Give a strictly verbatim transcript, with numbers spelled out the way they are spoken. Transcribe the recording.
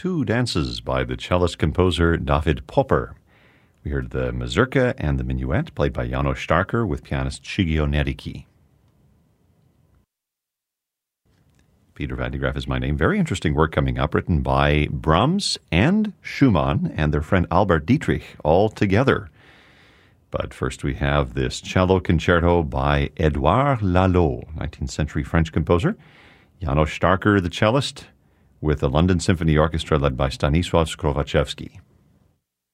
Two dances by the cellist-composer David Popper. We heard the mazurka and the minuet, played by János Starker with pianist Shigeo Neriki. Peter Van de Graaff is my name. Very interesting work coming up, written by Brahms and Schumann and their friend Albert Dietrich all together. But first we have this cello concerto by Édouard Lalo, nineteenth century French composer. János Starker, the cellist, with the London Symphony Orchestra led by Stanisław Skrowaczewski.